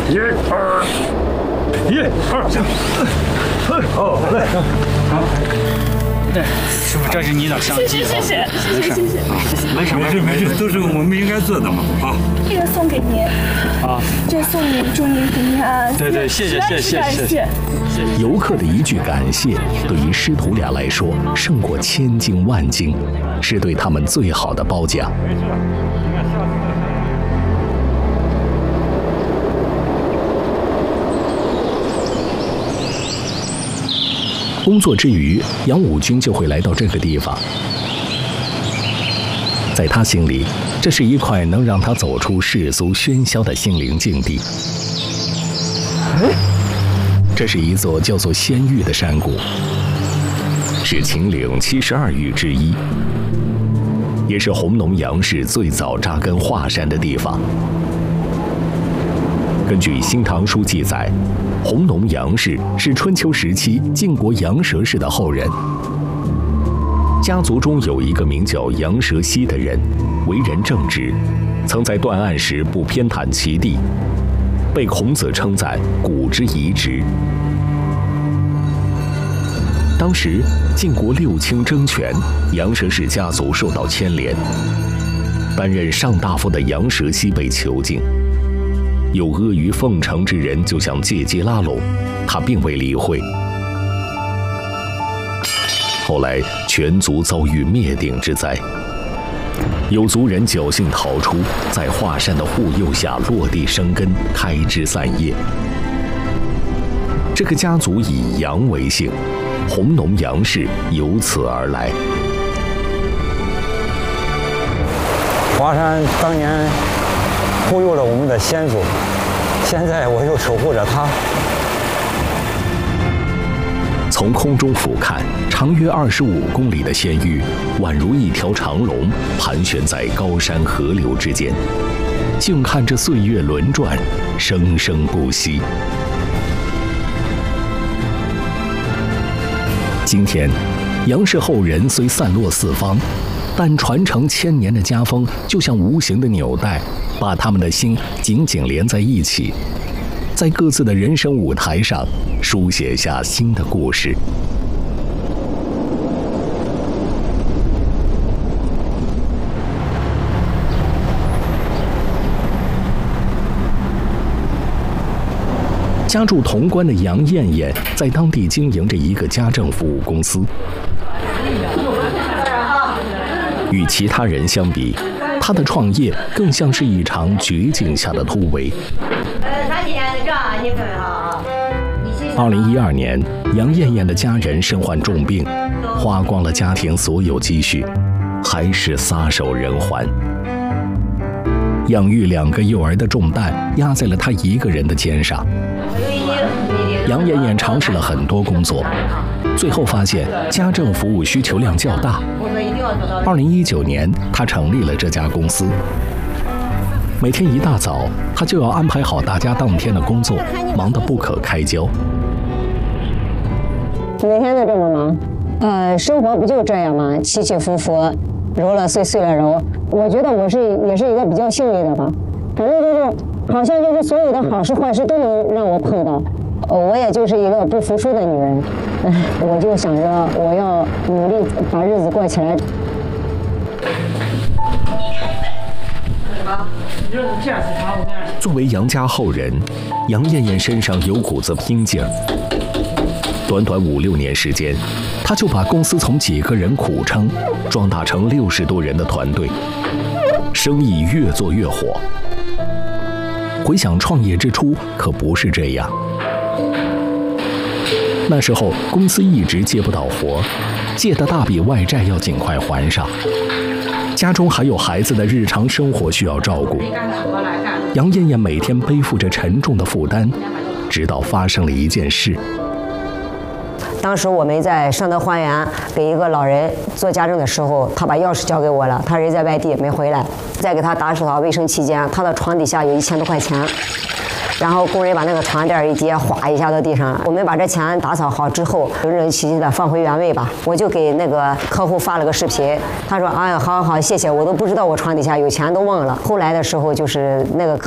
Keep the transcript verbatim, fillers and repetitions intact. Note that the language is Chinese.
一二，一二三，哦，来，好。 对，师傅，这是你的相机。 谢谢谢谢谢谢谢谢。 没事没事没事，都是我们应该做的嘛。啊， 这个送给您。 啊， 这送您，祝您平安。 对对，谢谢谢谢谢谢。 游客的一句感谢，对于师徒俩来说，胜过千金万金，是对他们最好的褒奖。工作之余，杨武军就会来到这个地方。在他心里，这是一块能让他走出世俗喧嚣的心灵境地。这是一座叫做仙峪的山谷，是秦岭七十二峪之一，也是弘农杨氏最早扎根华山的地方。根据《新唐书》记载，弘农杨氏是春秋时期晋国杨蛇氏的后人。家族中有一个名叫杨蛇溪的人，为人正直，曾在断案时不偏袒其弟，被孔子称赞古之遗直。当时晋国六卿争权，杨蛇氏家族受到牵连，担任上大夫的杨蛇溪被囚禁。有阿谀奉承之人就想借机拉拢，他并未理会。后来全族遭遇灭顶之灾，有族人侥幸逃出，在华山的护佑下落地生根，开枝散叶。这个家族以杨为姓，弘农杨氏由此而来。 华山当年护佑了我们的先祖，现在我又守护着它。 从空中俯瞰，长约二十五公里的仙峪，宛如一条长龙，盘旋在高山河流之间。静看着岁月轮转，生生不息。今天，杨氏后人虽散落四方，但传承千年的家风就像无形的纽带，把他们的心紧紧连在一起，在各自的人生舞台上书写下新的故事。家住潼关的杨艳艳在当地经营着一个家政服务公司。与其他人相比，她的创业更像是一场绝境下的突围。二零一二年，杨艳艳的家人身患重病，花光了家庭所有积蓄，还是撒手人寰。养育两个幼儿的重担压在了她一个人的肩上。杨艳艳尝试了很多工作，最后发现家政服务需求量较大。二零一九年，她成立了这家公司。每天一大早，她就要安排好大家当天的工作，忙得不可开交。 每天都这么忙，呃，生活不就这样吗？起起伏伏，揉了碎，碎了揉。我觉得我是也是一个比较幸运的吧，反正就是好像就是所有的好事坏事都能让我碰到。我也就是一个不服输的女人，我就想着我要努力把日子过起来。 作为杨家后人，杨艳艳身上有股子拼劲儿。短短五六年时间，她就把公司从几个人苦撑，壮大成六十多人的团队，生意越做越火。回想创业之初，可不是这样。那时候公司一直接不到活，借的大笔外债要尽快还上，家中还有孩子的日常生活需要照顾。杨艳艳每天背负着沉重的负担，直到发生了一件事。 当时我们在尚德花园给一个老人做家政的时候，他把钥匙交给我了，他人在外地没回来，在给他打扫卫生期间，他的床底下有一千多块钱。然后工人把那个床垫一接，哗一下到地上了。我们把这钱打扫好之后，整整齐齐的放回原位吧。我就给那个客户发了个视频，他说：“哎呀，好好好，谢谢，我都不知道我床底下有钱，都忘了。”后来的时候，就是那个客